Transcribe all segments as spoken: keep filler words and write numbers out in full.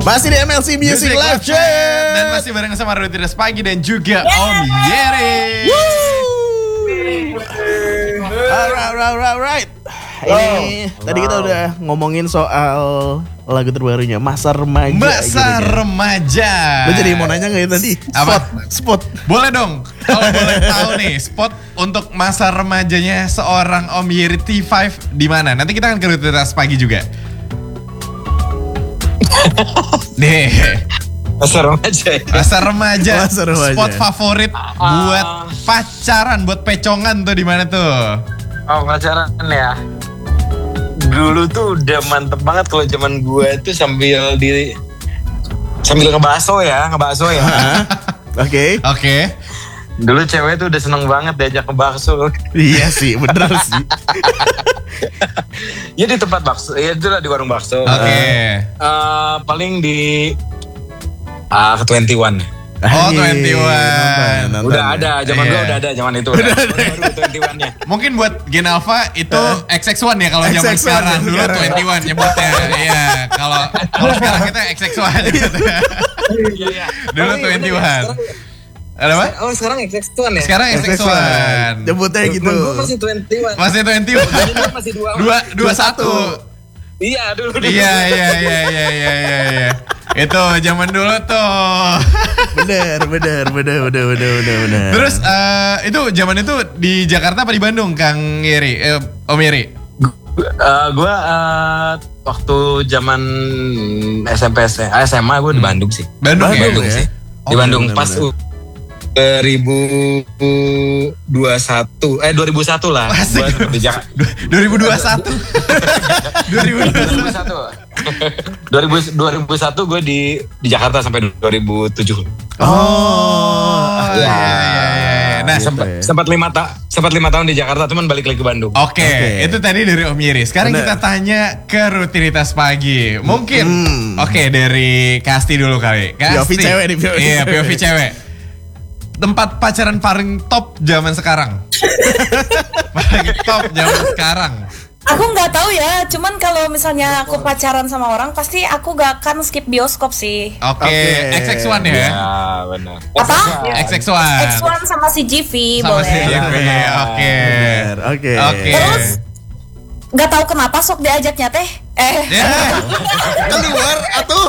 Masih di M L C Music, Music Live Chat. Dan masih bareng sama Rutinitas Pagi dan juga Om Yeri. Alright, alright, alright. Ini oh, tadi wow. kita udah ngomongin soal lagu terbarunya Masa Remaja. Masa gitu, Remaja. Lo jadi mau nanya nggak ya tadi? Spot, apa? Spot. Boleh dong. Kalau boleh tahu nih, spot untuk masa remajanya seorang Om Yeri T lima di mana? Nanti kita akan ke Rutinitas Pagi juga. Nih. Masa remaja. Masa remaja. Masa remaja. Spot favorit uh, buat pacaran, buat pecongan tuh di mana tuh? Oh, pacaran ya. Dulu tuh udah mantep banget kalau zaman gue itu sambil di sambil ngebaso ya, ngebaso ya. Oke. Oke. Dulu cewek tuh udah seneng banget diajak ngebaso. Iya sih, bener sih. Ya di tempat bakso, ya itu lah di warung bakso. Oke. Okay. Uh, paling di uh, ke dua puluh satu. Oh, dua puluh satu. Udah ada, zaman yeah. gue udah ada, zaman itu. Udah, udah baru dua puluh satu-nya. Mungkin buat Gen Alpha itu X X satu ya kalau zaman sekarang. Dulu dua puluh satu nyebutnya. Iya, kalau kalau sekarang kita X X satu gitu. Iya, iya. Dulu dua puluh satu. Ada apa? Oh, sekarang X X satu ya? Sekarang X X satu. Nyebutnya gitu. Gue masih dua puluh satu. Masih dua puluh satu. Masih dua dua dua satu. Iya, dulu. Iya, iya, iya, iya, iya, iya. Itu zaman dulu tuh. Bener, bener, bener, bener, bener, bener, bener. Terus uh, itu zaman itu di Jakarta apa di Bandung, Kang Yeri? Eh, Om Yeri? Uh, gue uh, waktu zaman S M P S M A gue di Bandung sih. Bandung, Bandung, ya? Bandung sih. Oh, di Bandung bener, pas bener. dua ribu dua puluh satu eh dua ribu satu lah. Gua di Jakarta. dua ribu dua puluh satu. dua ribu dua puluh satu. dua ribu satu gue di di Jakarta sampai dua ribu tujuh. Oh. Ya. Iya, iya, iya. Nah, sempat sempat lima ta sempat lima tahun di Jakarta, cuman balik lagi ke Bandung. Oke, okay. okay. Itu tadi dari Om Yeri. Sekarang bener. Kita tanya ke Rutinitas Pagi. Mungkin, hmm. oke okay, dari Kasti dulu kali. Kasti. P O V cewek nih, P O V Iya, P O V cewek. Tempat pacaran paling top zaman sekarang. Paling top zaman sekarang. Aku nggak tahu ya, cuman kalau misalnya aku pacaran sama orang, pasti aku gak akan skip bioskop sih. Oke, okay. okay. X X satu ya? Ya, benar. Apa? X X satu. X satu sama si G V, sama boleh. Si G V, oke. Oke. Oke. Terus, nggak tahu kenapa sok diajaknya teh. Eh. Yeah. Keluar atuh.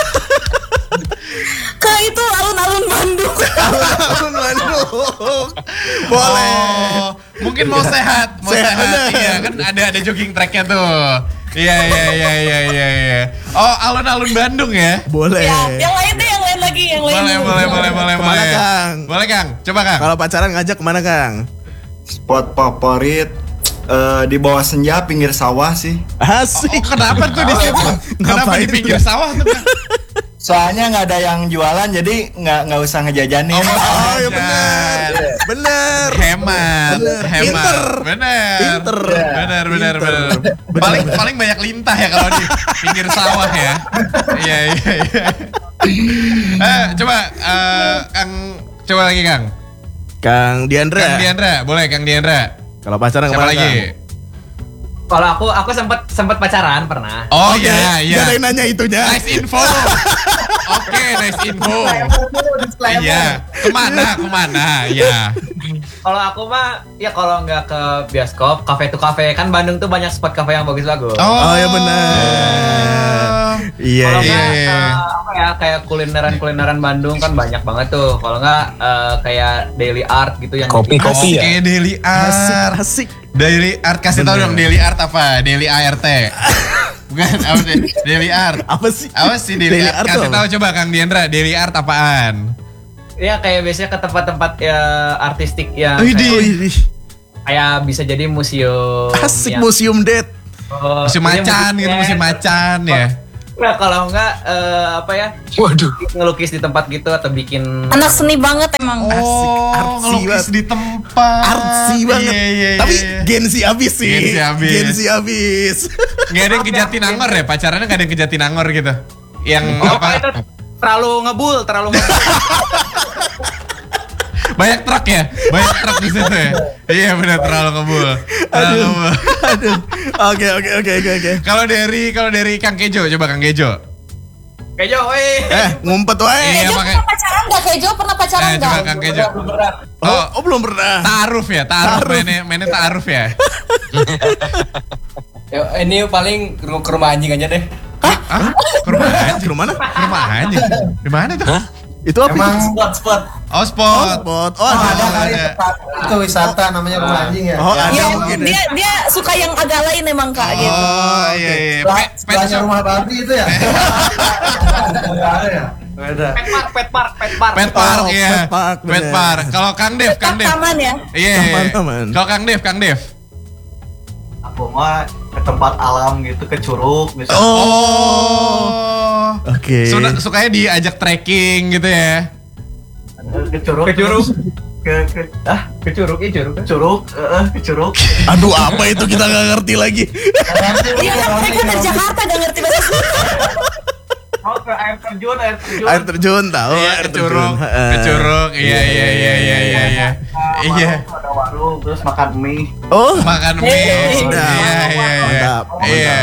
Ke itu alun-alun Bandung. Alun-alun Bandung. Boleh. Oh, mungkin mau sehat, mau sehat. sehat. Iya, kan ada ada jogging tracknya tuh. Iya, iya, iya, iya, iya, iya. Oh, alun-alun Bandung ya? Boleh. Ya, yang lain deh, yang lain lagi, yang lain. Boleh, dulu. boleh, boleh, boleh, kemana, boleh. Kang? Boleh, Kang. Coba, Kang. Kalau pacaran ngajak kemana, Kang? Spot favorit uh, di bawah senja pinggir sawah sih. Asik. Oh, kenapa tuh di situ? Kenapa di pinggir sawah tuh, Kang? Soalnya nggak ada yang jualan, jadi nggak nggak usah ngejajanin. Oh, oh ya benar, benar. Hemat, bener. hemat, Pinter. benar, Pinter, benar, benar, benar. Paling paling banyak lintah ya kalau di pinggir sawah ya. Iya, iya, iya. Eh, coba, uh, Kang, coba lagi Kang. Kang Diandra. Kang Diandra, boleh Kang Diandra. Kalau pacaran kemana lagi? Kang? Kalau aku, aku sempat sempat pacaran pernah. Oh iya, iya. Gak ada yang nanya itunya. Nice info. Oke, okay, nice info. Iya. Kemana, kemana? Iya. Kalau aku mah, ya kalau nggak ke bioskop, kafe to kafe. Kan Bandung tuh banyak spot kafe yang bagus-bagus. Oh, oh ya benar. Iya, kalau iya. nggak, uh, apa ya, kayak kulineran-kulineran Bandung kan banyak banget tuh. Kalau nggak, uh, kayak daily art gitu yang kopi-kopi ya. Oke, daily art. Asik, asik. Daily art, kasih tau dong daily art apa? Daily A R T. Bukan, apa sih? Daily art. Apa sih? Apa sih daily, daily art? art kasih tahu coba Kang Diandra, daily art apaan? Ya kayak biasanya ke tempat-tempat ya artistik yang kayak, kayak bisa jadi museum. Asik, yang, museum date. Uh, museum macan gitu, museum macan ya. Nah kalau enggak uh, apa ya? Waduh, ngelukis di tempat gitu atau bikin anak seni banget emang. Oh, asik, ngelukis di tempat. Artsy banget. Iya, iya, iya. Tapi Gensi abis sih. Gensi abis. Gensi abis. Gak ada yang ke Jatinangor ya? Pacarannya gak ada yang ke Jatinangor gitu? Yang oh, apa? Itu terlalu ngebul, terlalu ngebul. Banyak truk ya? Banyak truk di situ ya? Iya benar, terlalu ngebul. Terlalu Aduh. ngebul. Aduh. Oke, oke, oke, oke, oke. Kalau dari kalau dari Kang Kejo, coba Kang Kejo. Kejo, weh. Eh, ngumpet wae. Iya, Kejo pakai. pernah pacaran nggak? Kejo pernah pacaran Eh, nggak? coba Kang Kejo. Oh, oh belum pernah. Ta'aruf ya, ta'aruf mainnya, mainnya ta'aruf ya. Yo, ini paling ke ke rumah anjing aja deh. Hah? Ke rumah anjing? Ke mana? Ke rumah anjing? Di mana tuh? Itu apa? Emang Spot-spot. Oh, Oh, spot. spot. Oh, Oh, ada. ada kali ada. tempat itu wisata namanya rumah anjing ya. Oh, ada Iya, mungkin. ya. dia dia suka yang agak lain emang kak gitu. Oh, iya, iya. Sebelah- Pet, pet sebelahnya shop. rumah Barbie itu ya. Nggak ada ya? Nggak ada. Pet park, pet park, pet park. Pet park, Oh, iya. pet park, Pet bener. park. Kalau Kang Dev, Kang Dev. Taman ya. Iya. Taman, taman. Kalau Kang Dev, Kang Dev. Aku mah ke tempat alam gitu, ke curug misalnya. Oh. Oke. Suka- Sukanya diajak trekking gitu ya. Ke curug. Ke curug. Ke ke ah, Ke curug, iya curug. ke curug, eh, ke curug. Aduh, apa itu kita nggak ngerti lagi. Iya kan mereka dari Jakarta gak ngerti bahasa Sunda. Oh, ke air terjun, air terjun. Air terjun tahu, Iya, air ke curug. Heeh. Ke curug. Iya, iya, iya, iya, iya, iya. Nah, Iya. warung, ada warung, terus makan mie. Oh, Makan mie. Eh, Iya, iya, iya. mantap. Iya.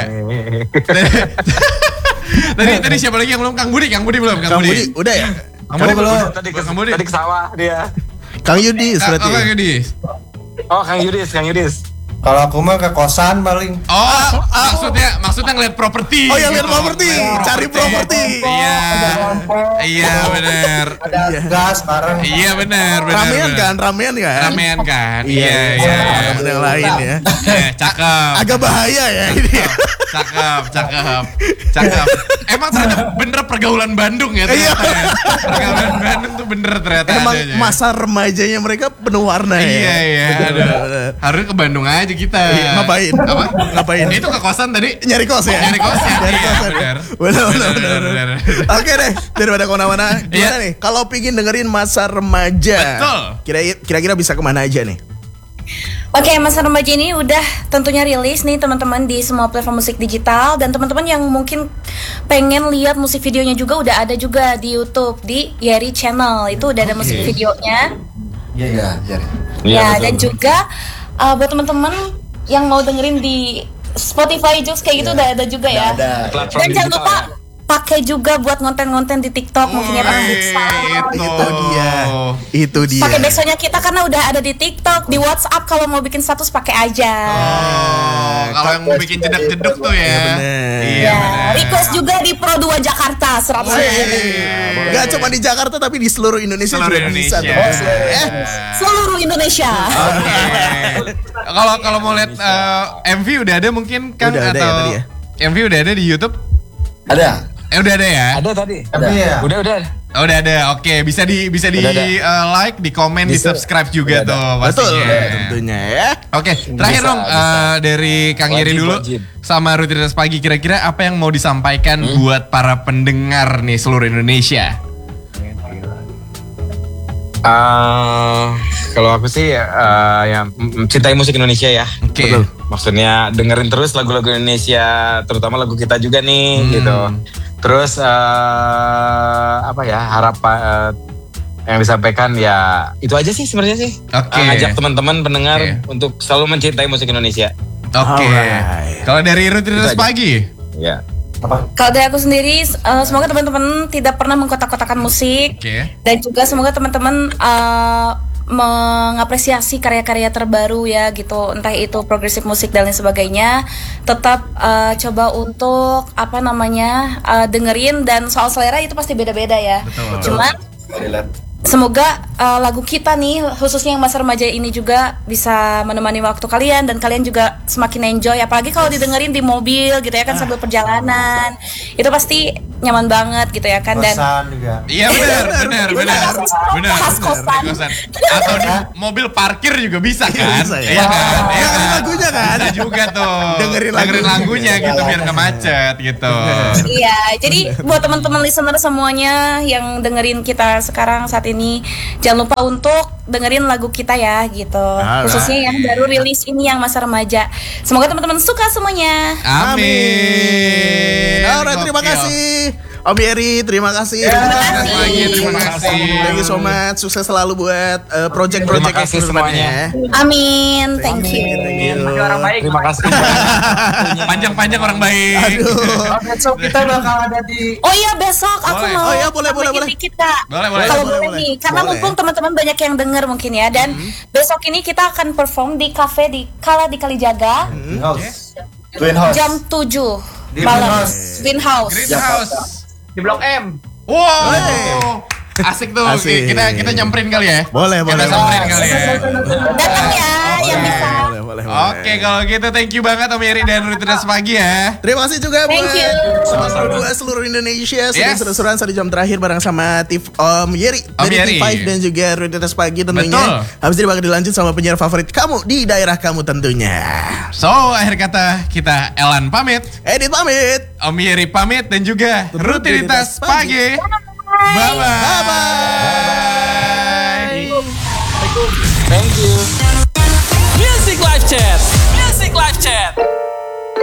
Tadi tadi siapa lagi yang belum? Kang Budi, Kang Budi belum? Kang Kang Budi. Budi, udah ya? Kang Budi belum? Tadi ke, Kang Budi. tadi ke sawah dia. Kang Yudi, Kang, oh, Kang berarti. Yudi. Oh, Kang Yudis, Kang Yudis. Kalau aku mah ke kosan paling. Oh, maksudnya maksudnya ngeliat properti. Oh, yang lihat gitu. properti, Ngeliat cari properti. Iya. Iya, benar. Ada Iya. gas bareng. Iya, benar, benar. Ramean benar. kan, ramean kan? Ramean kan? Iya, Iya, iya. iya. Teman yang lain ya. Eh, cakep. Agak bahaya ya ini. Cakep, cakep, cakep. Emang ternyata bener pergaulan Bandung ya ternyata ya. Pergaulan Bandung tuh bener ternyata Emang adanya. masa remajanya mereka penuh warna ya. Iya, iya. Bener, Aduh. bener, bener. Harusnya ke Bandung aja kita. Iya, ngapain? Apa? Ngapain? Itu ke kosan tadi. Nyari kos ya? Nyari kos ya? Nyari Iya, kos ya? bener. Bener, bener, Bener, bener, bener, bener. bener. Oke deh, daripada kemana-mana, gimana Iya. nih? Kalau pingin dengerin masa remaja, Betul. kira- kira-kira bisa kemana aja nih? Oke, Masa Remaja ini udah tentunya rilis nih teman-teman di semua platform musik digital, dan teman-teman yang mungkin pengen lihat musik videonya juga udah ada juga di YouTube di Yeri Channel. Itu udah ada musik videonya. Iya, iya, iya. Ya, dan juga uh, buat teman-teman yang mau dengerin di Spotify Joox kayak gitu udah ada juga ya. Ada. Platform Dan jangan digital lupa ya. pakai juga buat konten-konten di TikTok mungkin ya pakai Wih, itu. Itu dia. Itu dia. pakai backsoundnya kita karena udah ada di TikTok, di WhatsApp kalau mau bikin status pakai aja. Oh, kalau yang mau bikin jedak-jeduk tuh ya. Iya, bener. Iya, Ya, bener. request juga di Pro dua Jakarta seratus. Wih. Gak cuma di Jakarta tapi di seluruh Indonesia Seluruh juga bisa Indonesia. tuh. Eh, Seluruh Indonesia. Oke. Kalau kalau mau lihat eh, M V udah ada mungkin kan Udah ada atau ya tadi ya? M V udah ada di YouTube? Ada. Eh udah ada ya? Ada tadi. Tapi ya. Udah, udah. Oh, udah ada. Oke, bisa di bisa di Udah ada. eh, like, di komen, di Bisa. subscribe juga Udah tuh betul pastinya. tentunya ya. Oke, terakhir Bisa, dong bisa. eh, dari Kang Yeri Wajib, dulu wajib. sama Rutinitas Pagi, kira-kira apa yang mau disampaikan Hmm? buat para pendengar nih seluruh Indonesia? Eh, kalau aku sih eh, ya m- cintai musik Indonesia ya. Oke. Betul. Maksudnya dengerin terus lagu-lagu Indonesia, terutama lagu kita juga nih Hmm. gitu. Terus eh, apa ya harap eh, yang disampaikan ya itu aja sih sebenarnya sih. Oke. Eh, ngajak teman-teman pendengar Oke. untuk selalu mencintai musik Indonesia. Oke. Alright. Kalau dari Rutinitas Itu aja. Pagi? Ya. Kalau dari aku sendiri, eh, semoga teman-teman tidak pernah mengkotak-kotakan musik. Oke. Dan juga semoga teman-teman eh, mengapresiasi karya-karya terbaru ya gitu, entah itu progresif musik dan lain sebagainya. Tetap eh, coba untuk apa namanya eh, dengerin, dan soal selera itu pasti beda-beda ya. Betul. Cuman semoga eh, lagu kita nih khususnya yang masa remaja ini juga bisa menemani waktu kalian, dan kalian juga semakin enjoy, apalagi kalau didengerin di mobil gitu ya kan sambil perjalanan. Itu pasti nyaman banget gitu ya kan. Dan Kosan juga. Iya benar, benar, benar, benar. Bahas kosan. Di kosan. Atau di mobil parkir juga bisa kan? bisa ya. Iya kan? Iya Dengerin kan? lagunya kan? Bisa juga tuh. Dengerin lagunya lagunya. gitu biar nggak macet gitu. Iya, jadi buat teman-teman listener semuanya yang dengerin kita sekarang saat ini, jangan lupa untuk dengerin lagu kita ya gitu. Alright. Khususnya yang baru rilis ini yang masa remaja. Semoga teman-teman suka semuanya. Amin. Alright, terima Gokil. kasih Om Yeri, terima kasih. Rutinitas pagi, terima kasih. Thank you so much. Sukses selalu buat uh, project-project Terima kasih semuanya. Amin, thank you. Thank you. Orang baik. Terima kasih. Panjang-panjang orang baik. Aduh. Besok kita bakal ada di Oh iya besok aku Boleh. mau Oh iya, boleh, boleh, nambahin boleh. dikit Kak. Boleh, boleh. Kalau Boleh, boleh boleh. nih, karena Boleh. mumpung teman-teman banyak yang denger mungkin ya, dan besok ini kita akan perform di cafe di Kala di Kalijaga Twin House. Twin House. jam tujuh Di malam. Green House. Green House. Green House. Di Blok M. Wow. Asik tuh. Asik. Kita kita nyamperin kali ya. Boleh, boleh, Kita samperin boleh. kali ya. Datang ya yang bisa. Boleh, boleh, boleh. Oke, kalau gitu thank you banget Om Yeri dan Rutinitas pagi ya. Terima kasih juga Thank buat you. Sobat Berdua seluruh Indonesia. Sudah Yes. seru-seruan satu jam terakhir bareng sama Tif Om Yeri Om dari Yeri. T lima dan juga Rutinitas Pagi tentunya. Betul. Habis ini bakal dilanjut sama penyiar favorit kamu di daerah kamu tentunya. So, akhir kata kita Elan pamit, Edit pamit. Om Yeri pamit dan juga Rutinitas Rutinitas Pagi. pagi. Bye bye. Bye bye. Thank you.